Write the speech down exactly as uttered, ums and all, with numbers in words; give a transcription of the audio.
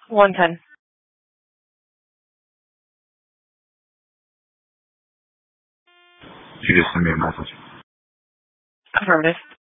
one ten. You just sent me a message. Affirmative.